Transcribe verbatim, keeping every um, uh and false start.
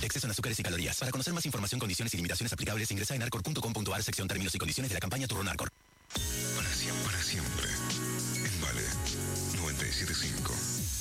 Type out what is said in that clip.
exceso en azúcares y calorías. Para conocer más información, condiciones y limitaciones aplicables, ingresa en arcor punto com punto a r sección términos y condiciones de la campaña Turronarcor. Para siempre, para siempre.